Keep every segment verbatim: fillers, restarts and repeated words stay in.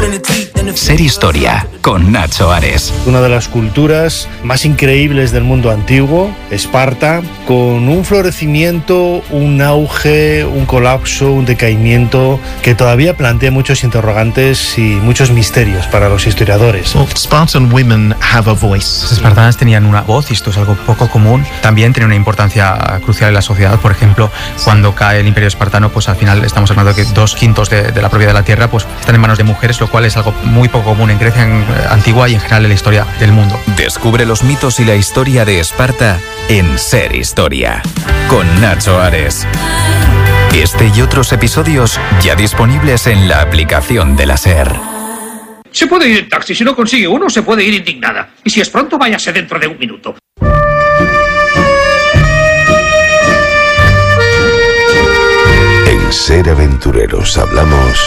Ser Historia, con Nacho Ares. Una de las culturas más increíbles del mundo antiguo, Esparta, con un florecimiento, un auge, un colapso, un decaimiento que todavía plantea muchos interrogantes y muchos misterios para los historiadores. Well, Spartan women have a voice. Los espartanas tenían una voz y esto es algo poco común. También tiene una importancia crucial en la sociedad. Por ejemplo, cuando cae el Imperio Espartano, pues al final estamos hablando de que dos quintos de, de la propiedad de la tierra pues están en manos de mujeres, lo cual es algo muy poco común en Grecia en, antigua y en general en la historia del mundo. Descubre los mitos y la historia de Esparta en Ser Historia, con Nacho Ares. Este y otros episodios ya disponibles en la aplicación de la SER. Se puede ir en taxi, si no consigue uno se puede ir indignada. Y si es pronto, váyase dentro de un minuto. En Ser Aventureros hablamos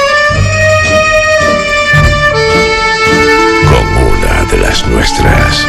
con una de las nuestras.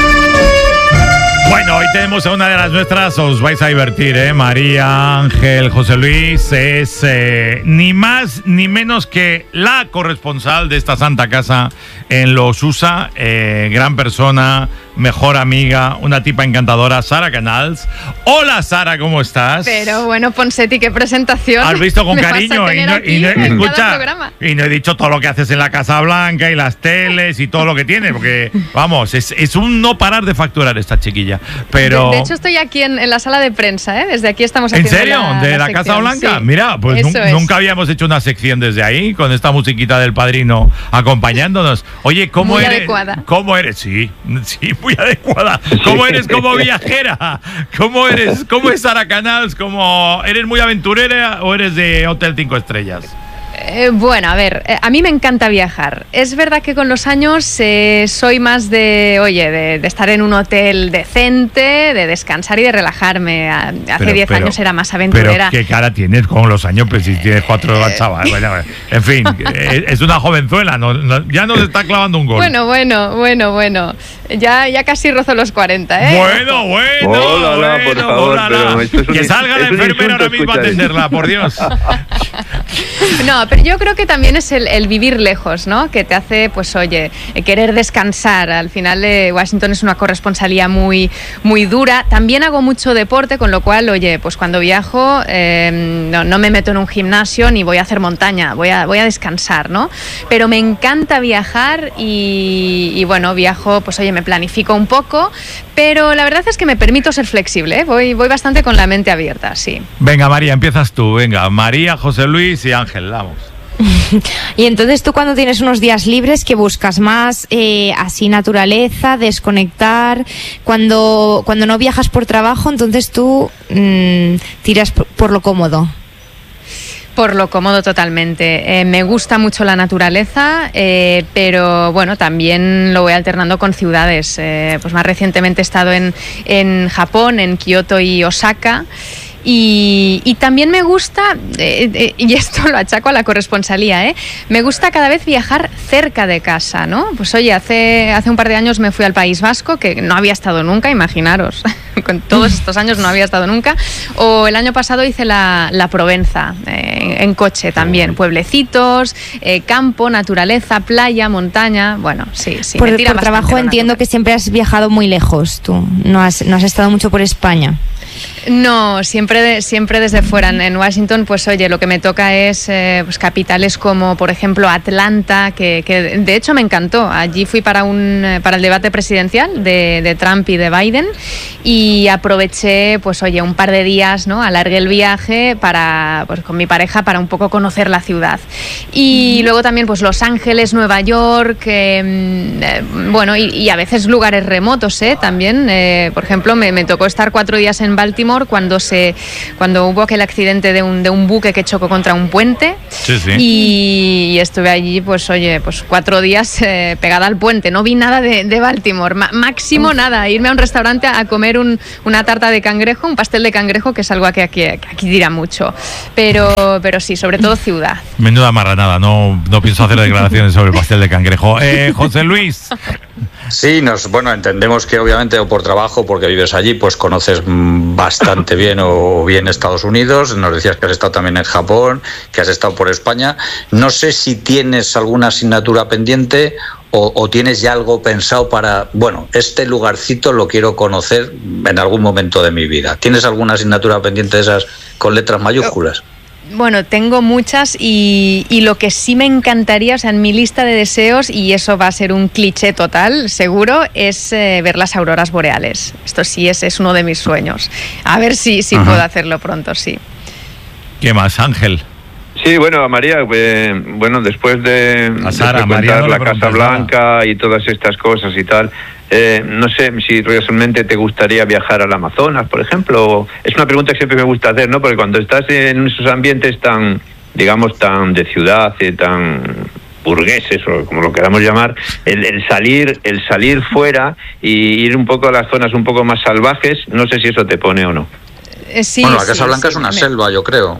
Bueno, hoy tenemos a una de las nuestras, os vais a divertir, ¿eh? María Ángel José Luis es eh, ni más ni menos que la corresponsal de esta santa casa en Los Usa, eh, gran persona, mejor amiga, una tipa encantadora, Sara Canals. Hola Sara, ¿cómo estás? Pero bueno, Ponseti, qué presentación. Has visto con cariño y no, y no, escucha, y no he dicho todo lo que haces en la Casa Blanca y las teles y todo lo que tienes, porque vamos, es, es un no parar de facturar esta chiquilla. Pero... De, de hecho estoy aquí en, en la sala de prensa, ¿eh? Desde aquí estamos haciendo ¿En serio? La, ¿De la, la Casa Blanca? Sí. Mira, pues Eso nu- es. nunca habíamos hecho una sección desde ahí, con esta musiquita del Padrino acompañándonos. Oye, ¿cómo muy eres? adecuada. ¿Cómo eres? Sí, sí, muy adecuada. ¿Cómo eres como viajera? ¿Cómo eres? ¿Cómo es Sara Canals? ¿Cómo, ¿Eres muy aventurera o eres de Hotel Cinco Estrellas? Eh, bueno, a ver, eh, a mí me encanta viajar. Es verdad que con los años eh, soy más de, oye, de, de estar en un hotel decente, de descansar y de relajarme. A- Hace diez años era más aventurera. Pero qué cara tienes con los años, pues si tienes cuatro chavales. Bueno, en fin, es es una jovenzuela, no, no, ya nos está clavando un gol. Bueno, bueno, bueno, bueno. Ya, ya casi rozo los cuarenta, ¿eh? Bueno, bueno, Hola, hola, bueno, por favor, hola, pero hola. esto es un Que ins- salga la es un enfermera insulto ahora mismo a escuchar atenderla, por Dios. No, pero yo creo que también es el, el vivir lejos, ¿no? Que te hace, pues oye, querer descansar. Al final eh, Washington es una corresponsalía muy, muy dura. También hago mucho deporte, con lo cual, oye, pues cuando viajo eh, no, no me meto en un gimnasio ni voy a hacer montaña, voy a, voy a descansar, ¿no? Pero me encanta viajar y, y bueno, viajo, pues oye, me planifico un poco, pero la verdad es que me permito ser flexible, ¿eh? Voy, voy bastante con la mente abierta, sí. Venga, María, empiezas tú. Venga, María, José Luis y Ángel, vamos. Y entonces tú cuando tienes unos días libres, ¿qué buscas? ¿Más eh, así naturaleza, desconectar? Cuando, cuando no viajas por trabajo, entonces tú mmm, tiras por, por lo cómodo. Por lo cómodo totalmente. Eh, me gusta mucho la naturaleza, eh, pero bueno, también lo voy alternando con ciudades. Eh, pues más recientemente he estado en, en Japón, en Kioto y Osaka. Y, y también me gusta, eh, eh, y esto lo achaco a la corresponsalía, ¿eh? Me gusta cada vez viajar cerca de casa, ¿no? Pues oye, hace, hace un par de años me fui al País Vasco, que no había estado nunca, imaginaros, con todos estos años no había estado nunca. O el año pasado hice la, la Provenza, eh, en coche también, pueblecitos, eh, campo, naturaleza, playa, montaña, bueno, sí, sí. Por, me tira por bastante trabajo la entiendo naturaleza. que siempre has viajado muy lejos tú, no has, no has estado mucho por España. No, siempre, de, siempre desde fuera. En Washington, pues oye, lo que me toca es eh, pues, capitales como, por ejemplo, Atlanta, que, que de hecho me encantó. Allí fui para, un, para el debate presidencial de, de Trump y de Biden y aproveché, pues oye, un par de días, ¿no? Alargué el viaje para, pues, con mi pareja para un poco conocer la ciudad. Y luego también, pues Los Ángeles, Nueva York, eh, eh, bueno, y, y a veces lugares remotos, ¿eh? También, eh, por ejemplo, me, me tocó estar cuatro días en Baltimore cuando se cuando hubo aquel accidente de un, de un buque que chocó contra un puente. Sí, sí. Y, y estuve allí, pues oye, pues cuatro días eh, pegada al puente. No vi nada de, de Baltimore, Ma- máximo nada, irme a un restaurante a comer un, una tarta de cangrejo, un pastel de cangrejo, que es algo que aquí, que aquí dirá mucho. Pero, pero sí, sobre todo ciudad. Menuda marranada, no, no pienso hacer declaraciones sobre el pastel de cangrejo. Eh, José Luis. Sí, nos, bueno, entendemos que obviamente o por trabajo, porque vives allí, pues conoces bastante bien o bien Estados Unidos. Nos decías que has estado también en Japón, que has estado por España. No sé si tienes alguna asignatura pendiente o, o tienes ya algo pensado para, bueno, este lugarcito lo quiero conocer en algún momento de mi vida. ¿Tienes alguna asignatura pendiente de esas con letras mayúsculas? Bueno, tengo muchas y, y lo que sí me encantaría, o sea, en mi lista de deseos, y eso va a ser un cliché total, seguro, es eh, ver las auroras boreales. Esto sí es, es uno de mis sueños. A ver si, si puedo hacerlo pronto, sí. ¿Qué más, Ángel? Sí, bueno, María, eh, bueno, después de, A Sara, de María no la le Casa preguntes Blanca nada. y todas estas cosas y tal, eh, no sé si realmente te gustaría viajar al Amazonas, por ejemplo. Es una pregunta que siempre me gusta hacer, ¿no? Porque cuando estás en esos ambientes tan, digamos, tan de ciudad, y tan burgueses o como lo queramos llamar, el, el salir el salir fuera y ir un poco a las zonas un poco más salvajes, no sé si eso te pone o no. Eh, sí, bueno, la sí, Casa Blanca sí, es una me... selva, yo creo.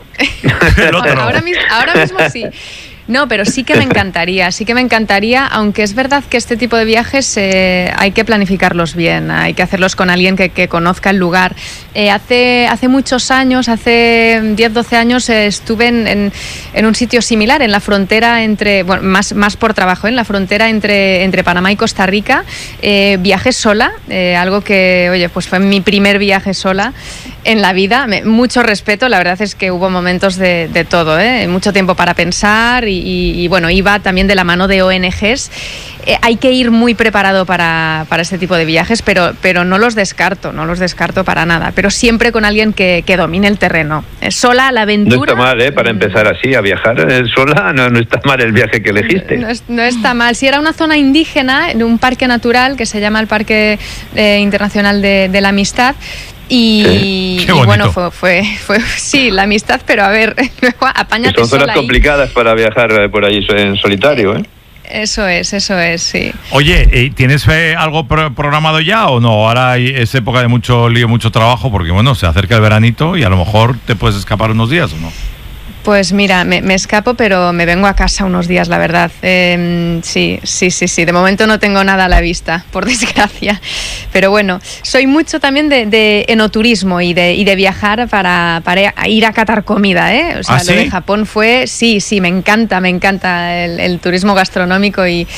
ahora, mismo, ahora mismo sí. No, pero sí que me encantaría, sí que me encantaría, aunque es verdad que este tipo de viajes eh, hay que planificarlos bien, hay que hacerlos con alguien que, que conozca el lugar. Eh, hace, hace muchos años, hace diez, doce años, eh, estuve en, en, en un sitio similar, en la frontera entre, bueno, más, más por trabajo, en la frontera entre, entre Panamá y Costa Rica. Eh, viajé sola, eh, algo que, oye, pues fue mi primer viaje sola en la vida. Me, mucho respeto, la verdad es que hubo momentos de, de todo, ¿eh? Mucho tiempo para pensar y Y, y bueno, iba también de la mano de O N Ges. Eh, hay que ir muy preparado para, para este tipo de viajes, pero, pero no los descarto, no los descarto para nada, pero siempre con alguien que, que domine el terreno. Eh, sola, a la aventura... No está mal, ¿eh? Para empezar así, a viajar eh, sola, no, no está mal el viaje que elegiste. No, no está mal. Si era una zona indígena, en un parque natural que se llama el Parque eh, Internacional de, de la Amistad, y, sí. y bueno, fue, fue, fue, sí, la amistad, pero a ver, apáñate sola. Son zonas complicadas para viajar por ahí en solitario, ¿eh? Eso es, eso es, sí. Oye, ¿tienes eh, algo pro programado ya o no? Ahora hay, es época de mucho lío, mucho trabajo, porque bueno, se acerca el veranito y a lo mejor te puedes escapar unos días, ¿o no? Pues mira, me, me escapo, pero me vengo a casa unos días, la verdad. Eh, sí, sí, sí, sí. De momento no tengo nada a la vista, por desgracia. Pero bueno, soy mucho también de, de enoturismo y de, y de viajar para, para ir a catar comida, ¿eh? O sea, ¿Ah, sí? Lo de Japón fue, sí, sí, me encanta, me encanta el, el turismo gastronómico y,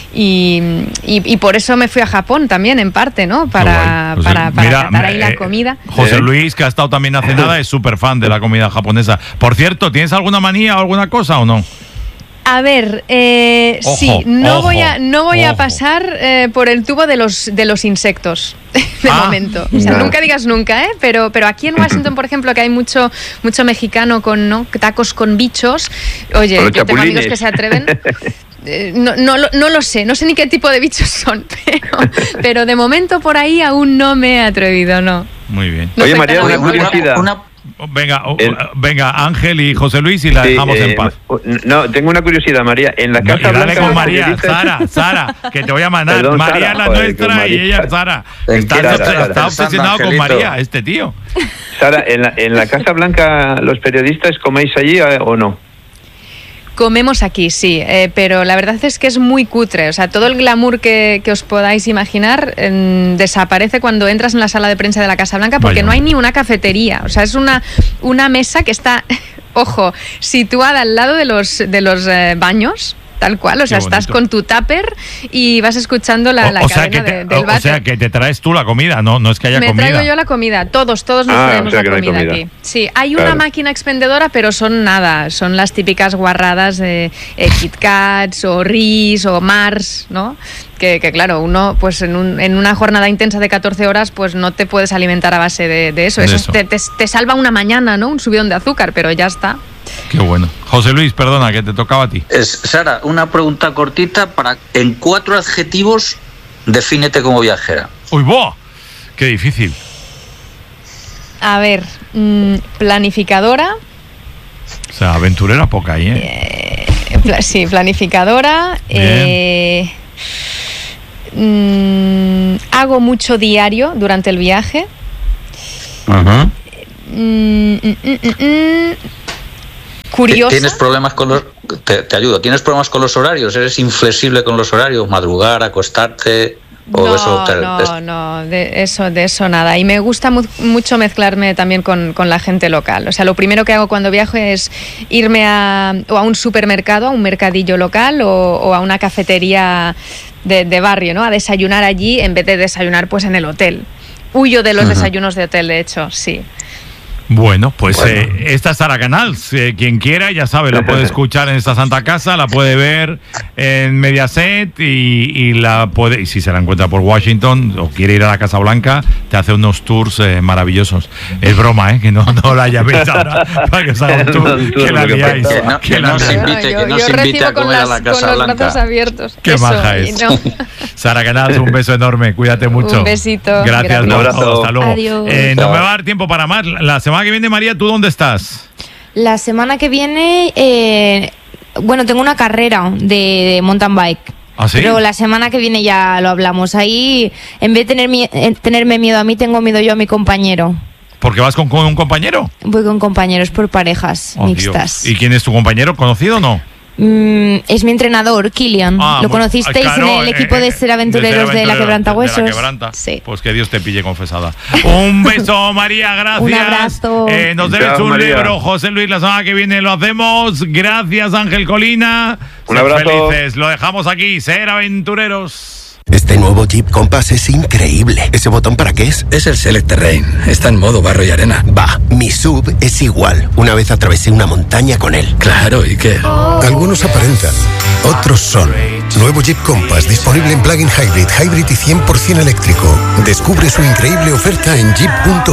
y, y, y por eso me fui a Japón también, en parte, ¿no? Para, pues, para, para mira, catar ahí eh, la comida. José Luis, que ha estado también hace nada, es súper fan de la comida japonesa. Por cierto, ¿tienes alguna manía o alguna cosa o no? A ver, eh, ojo, sí, no ojo, voy a no voy ojo. a pasar eh, por el tubo de los de los insectos de ah, momento. O sea, no. nunca digas nunca, ¿eh? Pero pero aquí en Washington, por ejemplo, que hay mucho mucho mexicano con, ¿no?, tacos con bichos. Oye, con yo tengo amigos que se atreven. Eh, no, no, no lo sé, no sé ni qué tipo de bichos son, pero, pero de momento por ahí aún no me he atrevido, no. Muy bien. No Oye, soy María, tan una aventurera. curiosidad. Una, Venga, oh, El- venga, Ángel y José Luis y la Sí, dejamos eh, en paz. No, tengo una curiosidad, María. En la No, Casa y dale Blanca... con los María, periodistas- Sara, Sara, que te voy a mandar. Perdón, María Sara, es la joder, nuestra con y María. ella es Sara. ¿En Está, qué era, está- Sara? está obsesionado con Angelito. María, este tío. Sara, ¿en la, en la Casa Blanca los periodistas coméis allí eh, o no? Comemos aquí, sí, eh, pero la verdad es que es muy cutre. O sea, todo el glamour que, que os podáis imaginar eh, desaparece cuando entras en la sala de prensa de la Casa Blanca, porque Vaya. no hay ni una cafetería. O sea, es una, una mesa que está, ojo, situada al lado de los, de los eh, baños. Tal cual, o sea, Qué estás bonito. con tu tupper y vas escuchando la, la o, o sea cadena que te, de- del o váter. sea que te traes tú la comida, no, no es que haya Me comida. traigo yo la comida, todos, todos nos Ah, traemos o sea la que no hay comida, comida. aquí. Sí, hay una Claro. máquina expendedora, pero son nada, son las típicas guarradas de eh, Kit Kats o Ris o Mars, ¿no? Que, que claro, uno pues en, un, en una jornada intensa de catorce horas pues no te puedes alimentar a base de, de eso. De Eso, eso. Te, te, te salva una mañana, ¿no? Un subidón de azúcar, pero ya está. Qué bueno. José Luis, perdona, que te tocaba a ti. es, Sara, una pregunta cortita para, en cuatro adjetivos, defínete como viajera. ¡Uy, boh! Qué difícil. A ver, mmm, planificadora. O sea, aventurera poca ahí, ¿eh? Eh, pla- sí, planificadora. Eh, mm, hago mucho diario durante el viaje. Ajá. Mm, mm, mm, mm, mm. Curiosa. ¿Tienes problemas con los... Te, te ayudo. ¿Tienes problemas con los horarios? ¿Eres inflexible con los horarios? ¿Madrugar, acostarte? ¿O no, eso te- no, es- no, de eso, de eso nada. Y me gusta mu- mucho mezclarme también con, con la gente local. O sea, lo primero que hago cuando viajo es irme a, o a un supermercado, a un mercadillo local o, o a una cafetería de, de barrio, ¿no? A desayunar allí en vez de desayunar pues en el hotel. Huyo de los Ujú. desayunos de hotel, de hecho, sí. Bueno, pues Bueno. eh, esta es Sara Canals. Eh, quien quiera, ya sabe, la puede escuchar en esta Santa Casa, la puede ver en Mediaset y, y la puede, y si se la encuentra por Washington o quiere ir a la Casa Blanca, te hace unos tours eh, maravillosos. Es broma, ¿eh? Que no, no la llaméis ahora para que os haga un tour, Un tour, que la lo que liáis. Que no- que que la no se liáis. invite, yo que no yo se invite recibo a con, comer a las- la Casa con los Blanca. brazos abiertos. Qué Eso, maja y es. no. Sara Canals, un beso enorme, cuídate mucho. Un besito, Gracias, gracias. por Un abrazo. todo, hasta luego. Adiós. Eh, no me va a dar tiempo para más. La semana que viene, María, ¿tú dónde estás? La semana que viene, eh, bueno, tengo una carrera de, de mountain bike. ¿Ah, sí? Pero la semana que viene ya lo hablamos. Ahí, en vez de tener mie- eh, tenerme miedo a mí, tengo miedo yo a mi compañero. ¿Porque vas con, con un compañero? Voy con compañeros por parejas Oh, mixtas. Dios. ¿Y quién es tu compañero? ¿Conocido o no? Mm, es mi entrenador, Kilian. Ah, ¿Lo muy- conocisteis claro, en el equipo eh, de Ser Aventureros de, la Quebranta Huesos? De la Quebranta. Sí. Pues que Dios te pille confesada. Un beso, María, gracias. Un abrazo. Eh, nos debes Chao, un María. libro, José Luis, la semana que viene lo hacemos. Gracias, Ángel Colina. Un Sed abrazo. felices. Lo dejamos aquí, Ser Aventureros. Este nuevo Jeep Compass es increíble. ¿Ese botón para qué es? Es el Select Terrain. Está en modo barro y arena. Va, mi sub es igual. Una vez atravesé una montaña con él. Claro, ¿y qué? Algunos aparentan, otros son. Nuevo Jeep Compass disponible en plug-in hybrid, hybrid y cien por ciento eléctrico. Descubre su increíble oferta en jeep punto